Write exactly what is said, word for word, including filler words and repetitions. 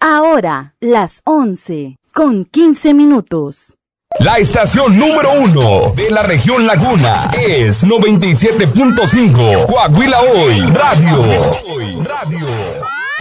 Ahora, las once, con quince minutos. La estación número uno de la región Laguna es noventa y siete punto cinco Coahuila Hoy Radio. Radio.